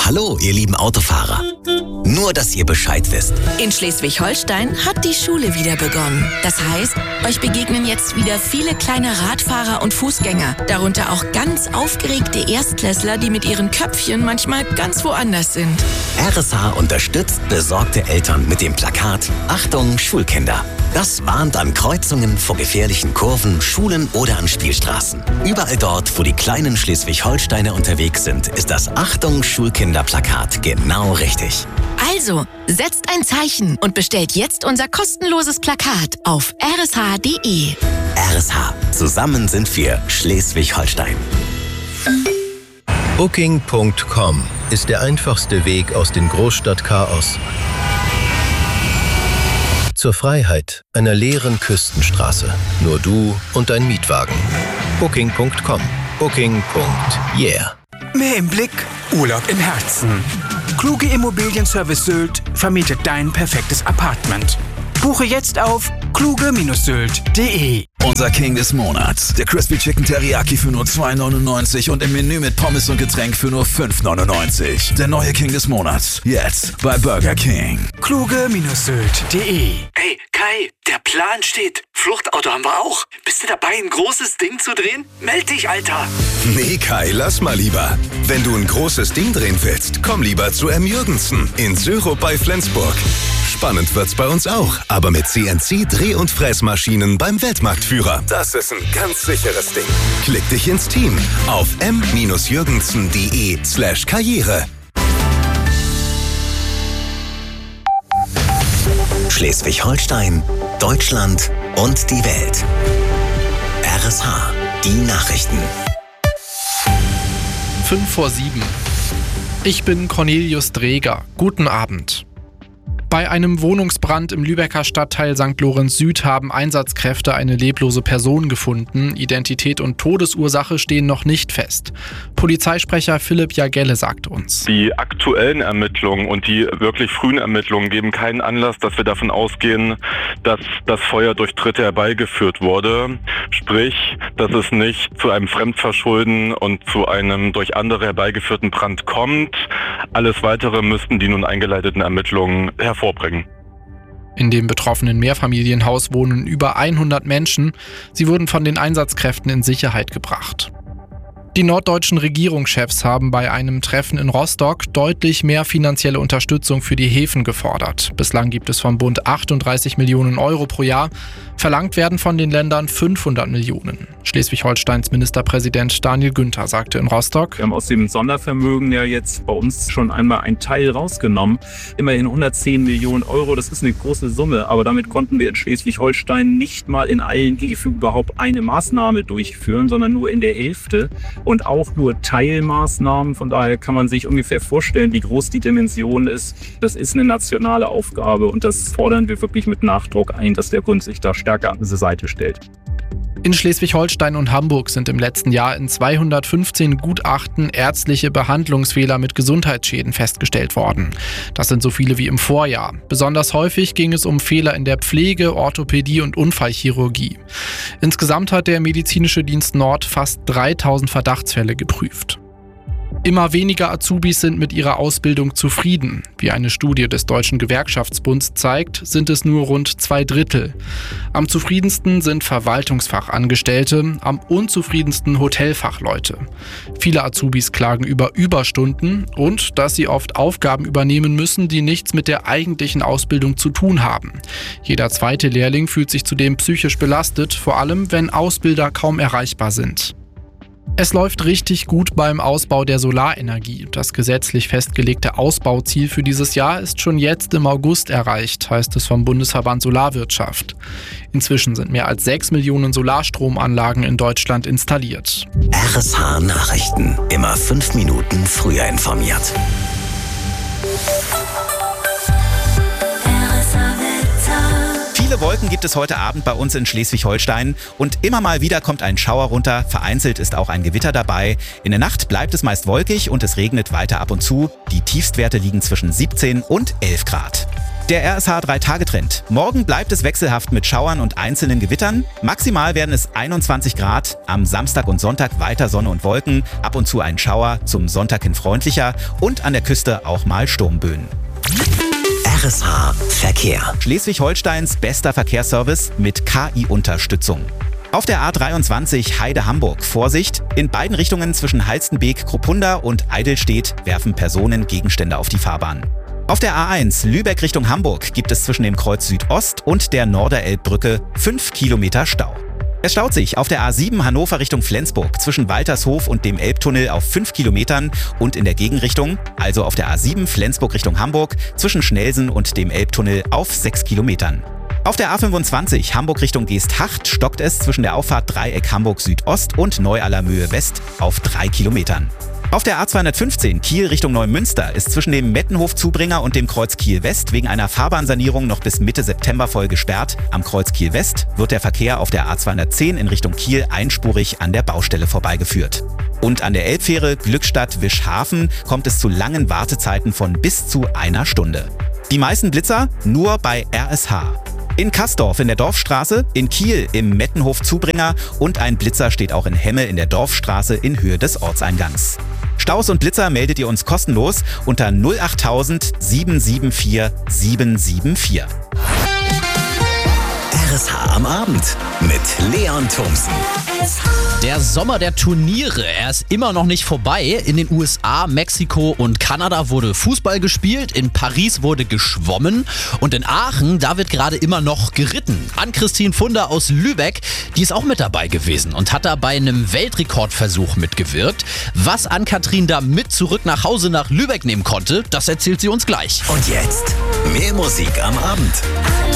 Hallo, ihr lieben Autofahrer. Nur, dass ihr Bescheid wisst. In Schleswig-Holstein hat die Schule wieder begonnen. Das heißt, euch begegnen jetzt wieder viele kleine Radfahrer und Fußgänger. Darunter auch ganz aufgeregte Erstklässler, die mit ihren Köpfchen manchmal ganz woanders sind. RSH unterstützt besorgte Eltern mit dem Plakat Achtung, Schulkinder. Das warnt an Kreuzungen vor gefährlichen Kurven, Schulen oder an Spielstraßen. Überall dort, wo die kleinen Schleswig-Holsteiner unterwegs sind, ist das Achtung, Schulkinder-Plakat genau richtig. Also, setzt ein Zeichen und bestellt jetzt unser kostenloses Plakat auf rsh.de. RSH. Zusammen sind wir Schleswig-Holstein. Booking.com ist der einfachste Weg aus dem Großstadtchaos zur Freiheit einer leeren Küstenstraße. Nur du und dein Mietwagen. Booking.com. Booking.yeah. Mehr im Blick, Urlaub im Herzen. Kluge Immobilienservice Sylt vermietet dein perfektes Apartment. Buche jetzt auf kluge-sylt.de. Unser King des Monats. Der Crispy Chicken Teriyaki für nur 2,99 und im Menü mit Pommes und Getränk für nur 5,99. Der neue King des Monats. Jetzt bei Burger King. kluge-sylt.de. Hey, Kai, der Plan steht. Fluchtauto haben wir auch. Bist du dabei, ein großes Ding zu drehen? Meld dich, Alter. Nee, Kai, lass mal lieber. Wenn du ein großes Ding drehen willst, komm lieber zu M. Jürgensen in Syrup bei Flensburg. Spannend wird's bei uns auch, aber mit CNC-Dreh- und Fräsmaschinen beim Weltmarktführer. Das ist ein ganz sicheres Ding. Klick dich ins Team auf m-jürgensen.de/Karriere. Schleswig-Holstein, Deutschland und die Welt. RSH. Die Nachrichten. 5:07. Ich bin Cornelius Dreger. Guten Abend. Bei einem Wohnungsbrand im Lübecker Stadtteil St. Lorenz Süd haben Einsatzkräfte eine leblose Person gefunden. Identität und Todesursache stehen noch nicht fest. Polizeisprecher Philipp Jagelle sagt uns: Die aktuellen Ermittlungen und die wirklich frühen Ermittlungen geben keinen Anlass, dass wir davon ausgehen, dass das Feuer durch Dritte herbeigeführt wurde. Sprich, dass es nicht zu einem Fremdverschulden und zu einem durch andere herbeigeführten Brand kommt. Alles Weitere müssten die nun eingeleiteten Ermittlungen hervorbringen. In dem betroffenen Mehrfamilienhaus wohnen über 100 Menschen. Sie wurden von den Einsatzkräften in Sicherheit gebracht. Die norddeutschen Regierungschefs haben bei einem Treffen in Rostock deutlich mehr finanzielle Unterstützung für die Häfen gefordert. Bislang gibt es vom Bund 38 Millionen Euro pro Jahr. Verlangt werden von den Ländern 500 Millionen. Schleswig-Holsteins Ministerpräsident Daniel Günther sagte in Rostock: Wir haben aus dem Sondervermögen ja jetzt bei uns schon einmal einen Teil rausgenommen. Immerhin 110 Millionen Euro, das ist eine große Summe. Aber damit konnten wir in Schleswig-Holstein nicht mal in allen Häfen überhaupt eine Maßnahme durchführen, sondern nur in der Hälfte. Und auch nur Teilmaßnahmen. Von daher kann man sich ungefähr vorstellen, wie groß die Dimension ist. Das ist eine nationale Aufgabe und das fordern wir wirklich mit Nachdruck ein, dass der Bund sich da stärker an diese Seite stellt. In Schleswig-Holstein und Hamburg sind im letzten Jahr in 215 Gutachten ärztliche Behandlungsfehler mit Gesundheitsschäden festgestellt worden. Das sind so viele wie im Vorjahr. Besonders häufig ging es um Fehler in der Pflege, Orthopädie und Unfallchirurgie. Insgesamt hat der Medizinische Dienst Nord fast 3000 Verdachtsfälle geprüft. Immer weniger Azubis sind mit ihrer Ausbildung zufrieden. Wie eine Studie des Deutschen Gewerkschaftsbunds zeigt, sind es nur rund 2/3. Am zufriedensten sind Verwaltungsfachangestellte, am unzufriedensten Hotelfachleute. Viele Azubis klagen über Überstunden und dass sie oft Aufgaben übernehmen müssen, die nichts mit der eigentlichen Ausbildung zu tun haben. Jeder zweite Lehrling fühlt sich zudem psychisch belastet, vor allem wenn Ausbilder kaum erreichbar sind. Es läuft richtig gut beim Ausbau der Solarenergie. Das gesetzlich festgelegte Ausbauziel für dieses Jahr ist schon jetzt im August erreicht, heißt es vom Bundesverband Solarwirtschaft. Inzwischen sind mehr als 6 Millionen Solarstromanlagen in Deutschland installiert. RSH Nachrichten. Immer 5 Minuten früher informiert. Viele Wolken gibt es heute Abend bei uns in Schleswig-Holstein und immer mal wieder kommt ein Schauer runter. Vereinzelt ist auch ein Gewitter dabei. In der Nacht bleibt es meist wolkig und es regnet weiter ab und zu. Die Tiefstwerte liegen zwischen 17 und 11 Grad. Der RSH 3-Tage-Trend. Morgen bleibt es wechselhaft mit Schauern und einzelnen Gewittern. Maximal werden es 21 Grad. Am Samstag und Sonntag weiter Sonne und Wolken. Ab und zu ein Schauer, zum Sonntag hin freundlicher. Und an der Küste auch mal Sturmböen. RSH Verkehr. Schleswig-Holsteins bester Verkehrsservice mit KI-Unterstützung. Auf der A23 Heide-Hamburg Vorsicht. In beiden Richtungen zwischen Halstenbeek-Kruppunda und Eidelstedt werfen Personen Gegenstände auf die Fahrbahn. Auf der A1 Lübeck Richtung Hamburg gibt es zwischen dem Kreuz Südost und der Norderelbbrücke 5 Kilometer Stau. Es staut sich auf der A7 Hannover Richtung Flensburg zwischen Waltershof und dem Elbtunnel auf 5 Kilometern und in der Gegenrichtung, also auf der A7 Flensburg Richtung Hamburg, zwischen Schnelsen und dem Elbtunnel auf 6 Kilometern. Auf der A25 Hamburg Richtung Geesthacht stockt es zwischen der Auffahrt Dreieck Hamburg Südost und Neualermühe West auf 3 Kilometern. Auf der A215 Kiel Richtung Neumünster ist zwischen dem Mettenhof-Zubringer und dem Kreuz Kiel West wegen einer Fahrbahnsanierung noch bis Mitte September voll gesperrt. Am Kreuz Kiel West wird der Verkehr auf der A210 in Richtung Kiel einspurig an der Baustelle vorbeigeführt. Und an der Elbfähre Glückstadt-Wischhafen kommt es zu langen Wartezeiten von bis zu einer Stunde. Die meisten Blitzer nur bei RSH. In Kastorf in der Dorfstraße, in Kiel im Mettenhof-Zubringer und ein Blitzer steht auch in Hemme in der Dorfstraße in Höhe des Ortseingangs. Staus und Blitzer meldet ihr uns kostenlos unter 08000 774 774. RSH am Abend mit Leon Thomsen. Der Sommer der Turniere, er ist immer noch nicht vorbei. In den USA, Mexiko und Kanada wurde Fußball gespielt, in Paris wurde geschwommen und in Aachen, da wird gerade immer noch geritten. Ann-Christine Funder aus Lübeck, die ist auch mit dabei gewesen und hat da bei einem Weltrekordversuch mitgewirkt. Was Ann-Kathrin da mit zurück nach Hause nach Lübeck nehmen konnte, das erzählt sie uns gleich. Und jetzt mehr Musik am Abend.